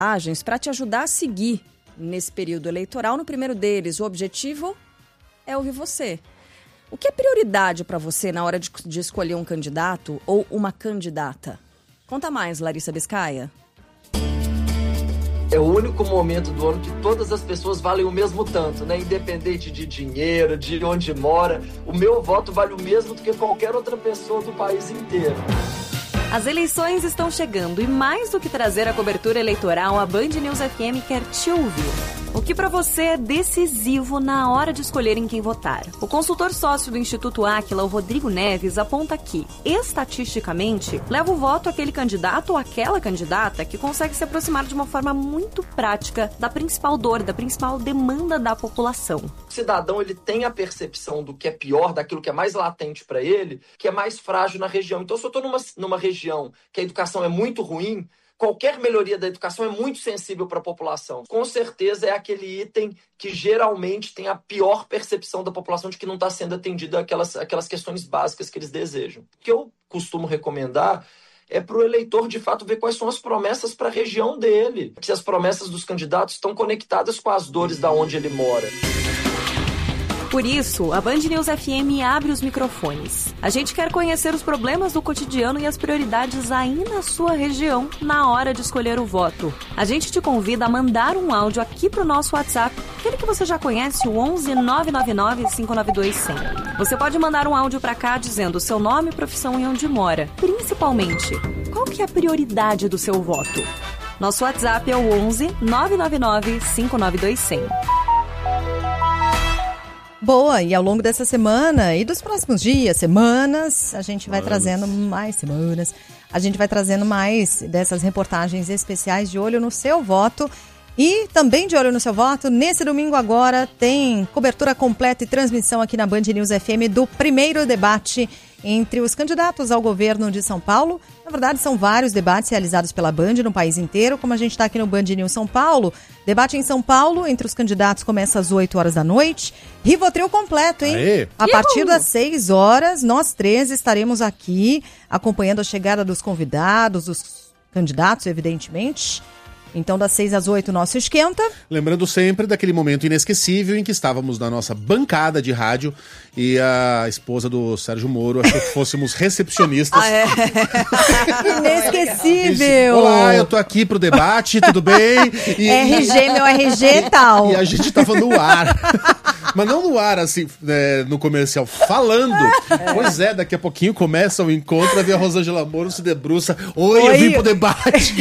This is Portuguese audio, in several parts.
para te ajudar a seguir nesse período eleitoral. No primeiro deles, o objetivo é ouvir você. O que é prioridade para você na hora de escolher um candidato ou uma candidata? Conta mais, Larissa Biscaia. É o único momento do ano que todas as pessoas valem o mesmo tanto, né? Independente de dinheiro, de onde mora. O meu voto vale o mesmo do que qualquer outra pessoa do país inteiro. As eleições estão chegando e mais do que trazer a cobertura eleitoral, a Band News FM quer te ouvir. O que para você é decisivo na hora de escolher em quem votar? O consultor sócio do Instituto Áquila, o Rodrigo Neves, aponta que, estatisticamente, leva o voto aquele candidato ou aquela candidata que consegue se aproximar de uma forma muito prática da principal dor, da principal demanda da população. O cidadão ele tem a percepção do que é pior, daquilo que é mais latente para ele, que é mais frágil na região. Então, se eu estou numa região que a educação é muito ruim, qualquer melhoria da educação é muito sensível para a população. Com certeza é aquele item que geralmente tem a pior percepção da população de que não está sendo atendido aquelas questões básicas que eles desejam. O que eu costumo recomendar é para o eleitor, de fato, ver quais são as promessas para a região dele. Se as promessas dos candidatos estão conectadas com as dores da onde ele mora. Por isso, a Band News FM abre os microfones. A gente quer conhecer os problemas do cotidiano e as prioridades aí na sua região na hora de escolher o voto. A gente te convida a mandar um áudio aqui pro nosso WhatsApp, aquele que você já conhece, o 11 999 592 100. Você pode mandar um áudio para cá dizendo o seu nome, profissão e onde mora. Principalmente, qual que é a prioridade do seu voto? Nosso WhatsApp é o 11 999 592 100. Boa, e ao longo dessa semana e dos próximos dias, semanas, a gente vai trazendo mais semanas, a gente vai trazendo mais dessas reportagens especiais de olho no seu voto. E também de olho no seu voto, nesse domingo agora tem cobertura completa e transmissão aqui na Band News FM do primeiro debate entre os candidatos ao governo de São Paulo. Na verdade, são vários debates realizados pela Band no país inteiro. Como a gente está aqui no Band News São Paulo, debate em São Paulo entre os candidatos começa às 8 horas da noite. Rivotril completo, hein? Aê. A partir das 6 horas, nós três estaremos aqui acompanhando a chegada dos convidados, dos candidatos, evidentemente. Então, das 6 às 8, nosso esquenta. Lembrando sempre daquele momento inesquecível em que estávamos na nossa bancada de rádio e a esposa do Sérgio Moro achou que fôssemos recepcionistas. Inesquecível! Olá, eu tô aqui pro debate, tudo bem? Meu RG e tal. E a gente tava no ar. Mas não no ar, assim, no comercial, falando. Pois é, daqui a pouquinho começa o encontro, a Rosângela Moro se debruça. Oi, eu vim pro debate.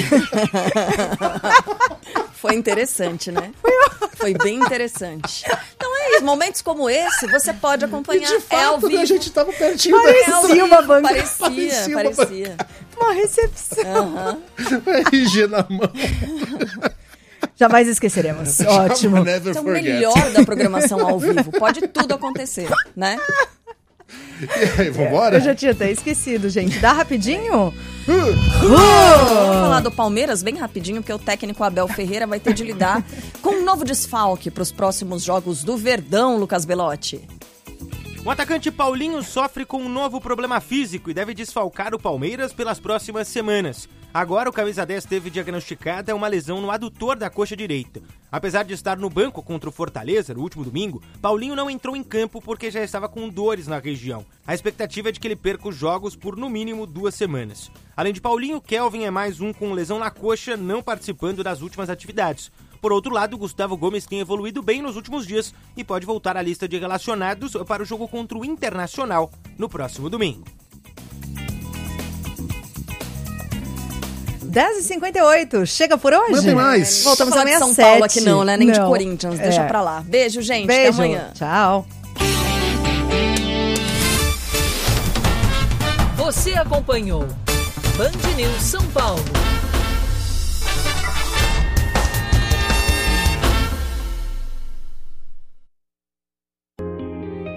Foi interessante, né? Foi bem interessante. Então é isso, momentos como esse, você pode acompanhar. E de fato, a gente tava pertinho parecia uma banca. Parecia. Uma recepção. RG na mão. Jamais esqueceremos. Ótimo. Então, o melhor da programação ao vivo. Pode tudo acontecer, né? E aí, vambora? Eu já tinha até esquecido, gente. Dá rapidinho? Vamos falar do Palmeiras bem rapidinho, porque o técnico Abel Ferreira vai ter de lidar com um novo desfalque para os próximos jogos do Verdão, Lucas Belotti. O atacante Paulinho sofre com um novo problema físico e deve desfalcar o Palmeiras pelas próximas semanas. Agora o camisa 10 teve diagnosticada uma lesão no adutor da coxa direita. Apesar de estar no banco contra o Fortaleza no último domingo, Paulinho não entrou em campo porque já estava com dores na região. A expectativa é de que ele perca os jogos por no mínimo 2 semanas. Além de Paulinho, Kelvin é mais um com lesão na coxa, não participando das últimas atividades. Por outro lado, Gustavo Gomes tem evoluído bem nos últimos dias e pode voltar à lista de relacionados para o jogo contra o Internacional no próximo domingo. 10h58, chega por hoje? Não tem mais. Voltamos a São Paulo aqui não, né? Nem de Corinthians, deixa pra lá. Beijo, gente, até amanhã. Tchau. Você acompanhou Band News São Paulo.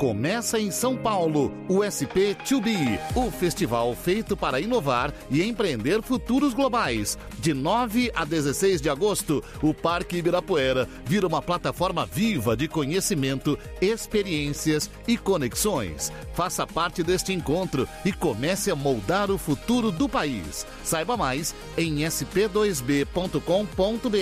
Começa em São Paulo, o SP2B, o festival feito para inovar e empreender futuros globais. De 9 a 16 de agosto, o Parque Ibirapuera vira uma plataforma viva de conhecimento, experiências e conexões. Faça parte deste encontro e comece a moldar o futuro do país. Saiba mais em sp2b.com.br.